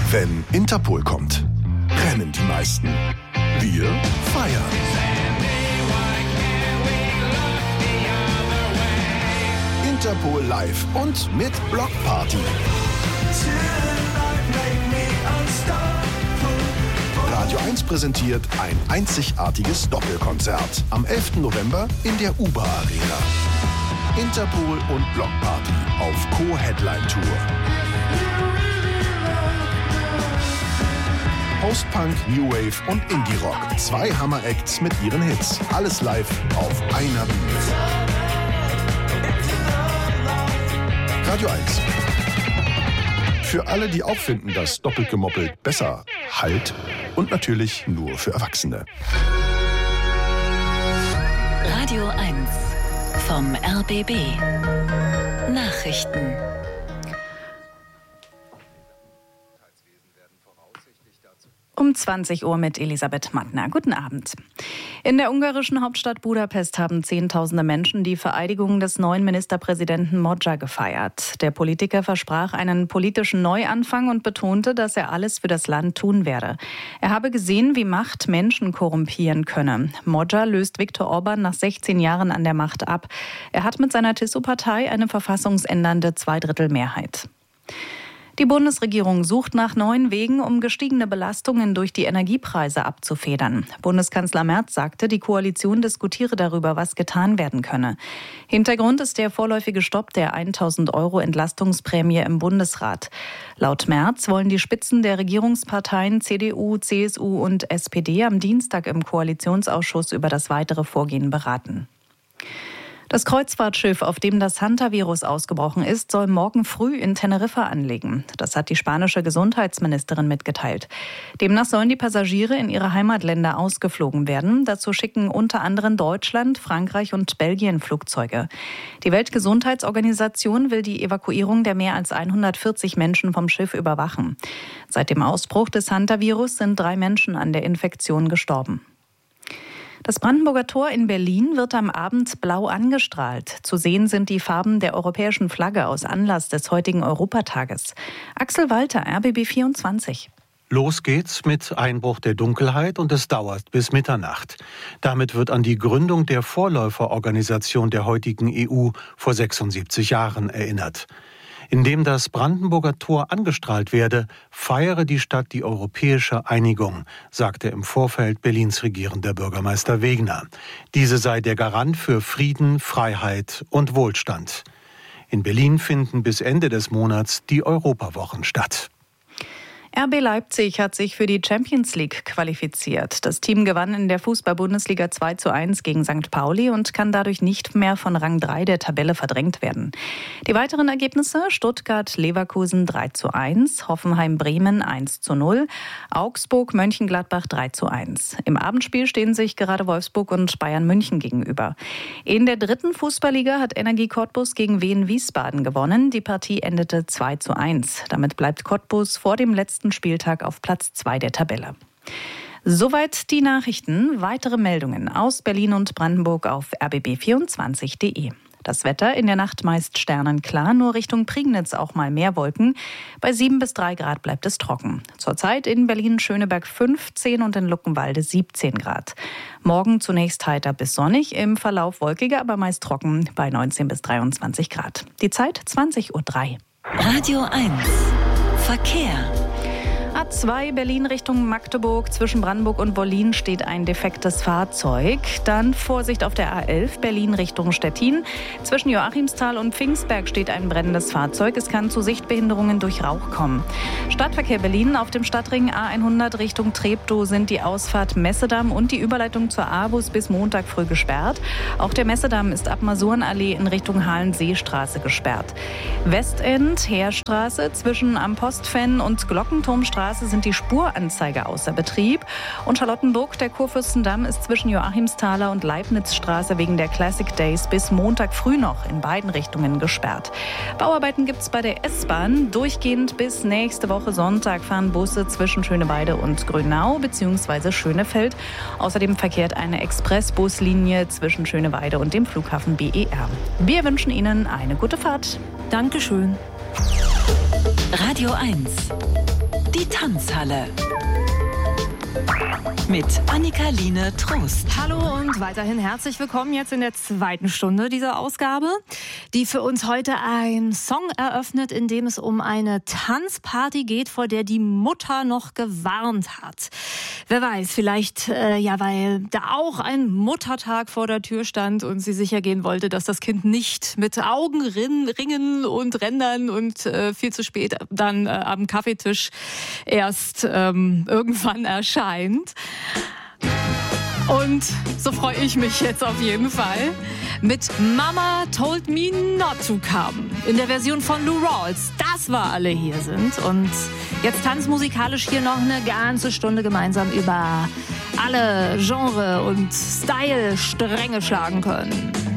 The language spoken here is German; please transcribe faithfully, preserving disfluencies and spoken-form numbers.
Wenn Interpol kommt, rennen die meisten. Wir feiern. Interpol live und mit Blockparty. Radio eins präsentiert ein einzigartiges Doppelkonzert am elften November in der U B A Arena. Interpol und Blockparty auf Co-Headline-Tour. Post-Punk, New Wave und Indie-Rock. Zwei Hammer-Acts mit ihren Hits. Alles live auf einer Bühne. Radio eins. Für alle, die auch finden, dass doppelt gemoppelt besser halt. Und natürlich nur für Erwachsene. Radio eins vom R B B. Nachrichten. Um zwanzig Uhr mit Elisabeth Mattner. Guten Abend. In der ungarischen Hauptstadt Budapest haben Zehntausende Menschen die Vereidigung des neuen Ministerpräsidenten Magyar gefeiert. Der Politiker versprach einen politischen Neuanfang und betonte, dass er alles für das Land tun werde. Er habe gesehen, wie Macht Menschen korrumpieren könne. Magyar löst Viktor Orban nach sechzehn Jahren an der Macht ab. Er hat mit seiner T I S U-Partei eine verfassungsändernde Zweidrittelmehrheit. Die Bundesregierung sucht nach neuen Wegen, um gestiegene Belastungen durch die Energiepreise abzufedern. Bundeskanzler Merz sagte, die Koalition diskutiere darüber, was getan werden könne. Hintergrund ist der vorläufige Stopp der tausend Euro Entlastungsprämie im Bundesrat. Laut Merz wollen die Spitzen der Regierungsparteien C D U, C S U und S P D am Dienstag im Koalitionsausschuss über das weitere Vorgehen beraten. Das Kreuzfahrtschiff, auf dem das Hantavirus ausgebrochen ist, soll morgen früh in Teneriffa anlegen. Das hat die spanische Gesundheitsministerin mitgeteilt. Demnach sollen die Passagiere in ihre Heimatländer ausgeflogen werden. Dazu schicken unter anderem Deutschland, Frankreich und Belgien Flugzeuge. Die Weltgesundheitsorganisation will die Evakuierung der mehr als hundertvierzig Menschen vom Schiff überwachen. Seit dem Ausbruch des Hantavirus sind drei Menschen an der Infektion gestorben. Das Brandenburger Tor in Berlin wird am Abend blau angestrahlt. Zu sehen sind die Farben der europäischen Flagge aus Anlass des heutigen Europatages. Axel Walter, R B B vierundzwanzig. Los geht's mit Einbruch der Dunkelheit und es dauert bis Mitternacht. Damit wird an die Gründung der Vorläuferorganisation der heutigen E U vor sechsundsiebzig Jahren erinnert. Indem das Brandenburger Tor angestrahlt werde, feiere die Stadt die europäische Einigung, sagte im Vorfeld Berlins regierender Bürgermeister Wegner. Diese sei der Garant für Frieden, Freiheit und Wohlstand. In Berlin finden bis Ende des Monats die Europawochen statt. R B Leipzig hat sich für die Champions League qualifiziert. Das Team gewann in der Fußball-Bundesliga zwei zu eins gegen Sankt Pauli und kann dadurch nicht mehr von Rang drei der Tabelle verdrängt werden. Die weiteren Ergebnisse: Stuttgart-Leverkusen drei zu eins, Hoffenheim-Bremen eins zu null, Augsburg-Mönchengladbach drei zu eins. Im Abendspiel stehen sich gerade Wolfsburg und Bayern München gegenüber. In der dritten Fußballliga hat Energie Cottbus gegen Wien Wiesbaden gewonnen. Die Partie endete zwei zu eins. Damit bleibt Cottbus vor dem letzten Spieltag auf Platz zwei der Tabelle. Soweit die Nachrichten. Weitere Meldungen aus Berlin und Brandenburg auf r b b vierundzwanzig punkt de. Das Wetter in der Nacht meist sternenklar, nur Richtung Prignitz auch mal mehr Wolken. Bei sieben bis drei Grad bleibt es trocken. Zurzeit in Berlin-Schöneberg fünfzehn und in Luckenwalde siebzehn Grad. Morgen zunächst heiter bis sonnig, im Verlauf wolkiger, aber meist trocken bei neunzehn bis dreiundzwanzig Grad. Die Zeit zwanzig Uhr drei. Radio eins Verkehr. A zwei Berlin Richtung Magdeburg. Zwischen Brandenburg und Wollin steht ein defektes Fahrzeug. Dann Vorsicht auf der A elf Berlin Richtung Stettin. Zwischen Joachimsthal und Pfingstberg steht ein brennendes Fahrzeug. Es kann zu Sichtbehinderungen durch Rauch kommen. Stadtverkehr Berlin auf dem Stadtring A hundert Richtung Treptow sind die Ausfahrt Messedamm und die Überleitung zur A-Bus bis Montag früh gesperrt. Auch der Messedamm ist ab Masurenallee in Richtung Halenseestraße gesperrt. Westend, Heerstraße zwischen Am Postfenn und Glockenturmstraße sind die Spuranzeiger außer Betrieb. Und Charlottenburg, der Kurfürstendamm, ist zwischen Joachimsthaler und Leibnizstraße wegen der Classic Days bis Montag früh noch in beiden Richtungen gesperrt. Bauarbeiten gibt es bei der S-Bahn. Durchgehend bis nächste Woche Sonntag fahren Busse zwischen Schöneweide und Grünau bzw. Schönefeld. Außerdem verkehrt eine Expressbuslinie zwischen Schöneweide und dem Flughafen B E R. Wir wünschen Ihnen eine gute Fahrt. Dankeschön. Radio eins Die Tanzhalle. Mit Annika-Line Trost. Hallo und weiterhin herzlich willkommen jetzt in der zweiten Stunde dieser Ausgabe, die für uns heute ein Song eröffnet, in dem es um eine Tanzparty geht, vor der die Mutter noch gewarnt hat. Wer weiß, vielleicht äh, ja, weil da auch ein Muttertag vor der Tür stand und sie sicher gehen wollte, dass das Kind nicht mit Augenringen und Rändern und äh, viel zu spät dann äh, am Kaffeetisch erst ähm, irgendwann erscheint. Und so freue ich mich jetzt auf jeden Fall mit Mama Told Me Not to Come in der Version von Lou Rawls. Das war Alle hier sind. Und jetzt tanzmusikalisch hier noch eine ganze Stunde gemeinsam über alle Genre- und Style-Stränge schlagen können.